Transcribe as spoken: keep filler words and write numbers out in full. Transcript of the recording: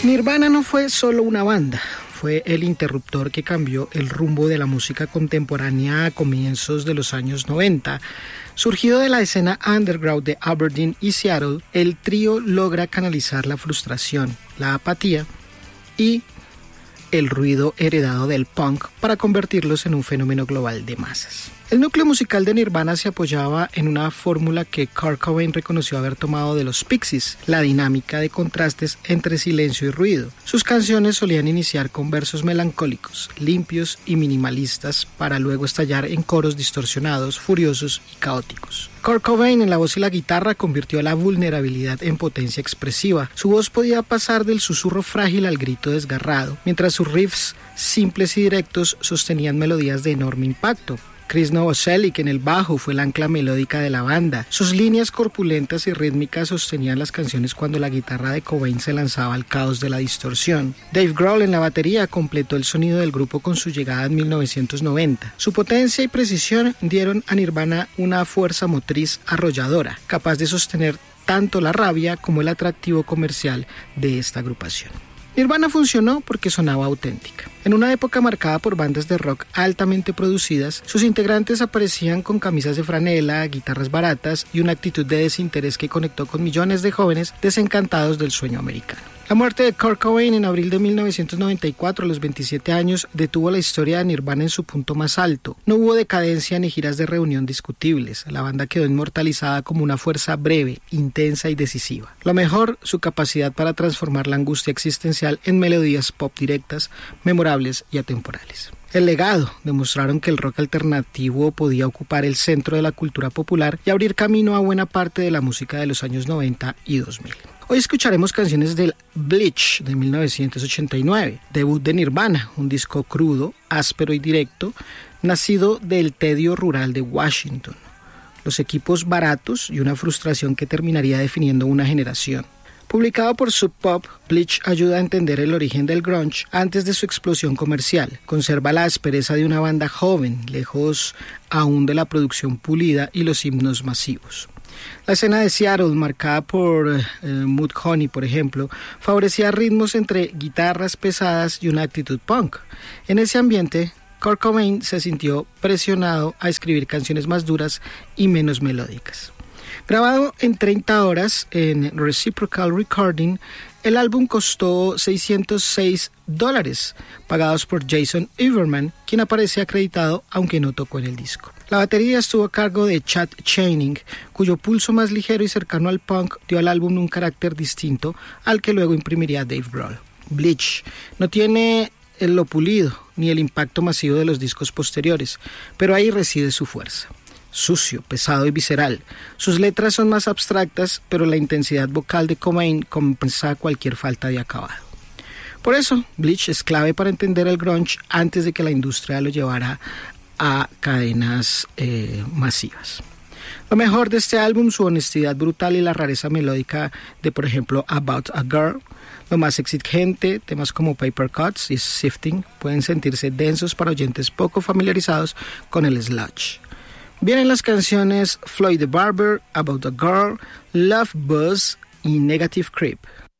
Nirvana no fue solo una banda, fue el interruptor que cambió el rumbo de la música contemporánea a comienzos de los años noventa. Surgido de la escena underground de Aberdeen y Seattle, el trío logra canalizar la frustración, la apatía y el ruido heredado del punk para convertirlos en un fenómeno global de masas. El núcleo musical de Nirvana se apoyaba en una fórmula que Kurt Cobain reconoció haber tomado de los Pixies, la dinámica de contrastes entre silencio y ruido. Sus canciones solían iniciar con versos melancólicos, limpios y minimalistas para luego estallar en coros distorsionados, furiosos y caóticos. Kurt Cobain en la voz y la guitarra convirtió la vulnerabilidad en potencia expresiva. Su voz podía pasar del susurro frágil al grito desgarrado, mientras sus riffs simples y directos sostenían melodías de enorme impacto. Chris Novoselic en el bajo fue el ancla melódica de la banda. Sus líneas corpulentas y rítmicas sostenían las canciones cuando la guitarra de Cobain se lanzaba al caos de la distorsión. Dave Grohl en la batería completó el sonido del grupo con su llegada en mil novecientos noventa. Su potencia y precisión dieron a Nirvana una fuerza motriz arrolladora, capaz de sostener tanto la rabia como el atractivo comercial de esta agrupación. Nirvana funcionó porque sonaba auténtica. En una época marcada por bandas de rock altamente producidas, sus integrantes aparecían con camisas de franela, guitarras baratas y una actitud de desinterés que conectó con millones de jóvenes desencantados del sueño americano. La muerte de Kurt Cobain en abril de mil novecientos noventa y cuatro, a los veintisiete años, detuvo la historia de Nirvana en su punto más alto. No hubo decadencia ni giras de reunión discutibles. La banda quedó inmortalizada como una fuerza breve, intensa y decisiva. Lo mejor, su capacidad para transformar la angustia existencial en melodías pop directas, memorables y atemporales. El legado demostraron que el rock alternativo podía ocupar el centro de la cultura popular y abrir camino a buena parte de la música de los años noventa y dos mil. Hoy escucharemos canciones del Bleach de mil novecientos ochenta y nueve, debut de Nirvana, un disco crudo, áspero y directo, nacido del tedio rural de Washington, los equipos baratos y una frustración que terminaría definiendo una generación. Publicado por Sub Pop, Bleach ayuda a entender el origen del grunge antes de su explosión comercial. Conserva la aspereza de una banda joven, lejos aún de la producción pulida y los himnos masivos. La escena de Seattle, marcada por eh, Mudhoney, por ejemplo, favorecía ritmos entre guitarras pesadas y una actitud punk. En ese ambiente, Kurt Cobain se sintió presionado a escribir canciones más duras y menos melódicas. Grabado en treinta horas en Reciprocal Recording, el álbum costó seiscientos seis dólares, pagados por Jason Everman, quien aparece acreditado aunque no tocó en el disco. La batería estuvo a cargo de Chad Channing, cuyo pulso más ligero y cercano al punk dio al álbum un carácter distinto al que luego imprimiría Dave Grohl. Bleach no tiene lo pulido ni el impacto masivo de los discos posteriores, pero ahí reside su fuerza. Sucio, pesado y visceral. Sus letras son más abstractas, pero la intensidad vocal de Cobain compensa cualquier falta de acabado. Por eso, Bleach es clave para entender el grunge antes de que la industria lo llevara a cadenas eh, masivas. Lo mejor de este álbum, su honestidad brutal y la rareza melódica de, por ejemplo, About a Girl. Lo más exigente, temas como Paper Cuts y Sifting, pueden sentirse densos para oyentes poco familiarizados con el sludge. Vienen las canciones Floyd the Barber, About a Girl, Love Buzz y Negative Creep.